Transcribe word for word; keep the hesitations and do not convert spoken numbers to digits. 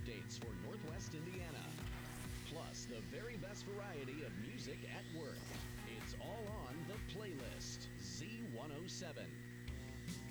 updates for Northwest Indiana. Plus, the very best variety of music at work. It's all on The Playlist, Z one oh seven.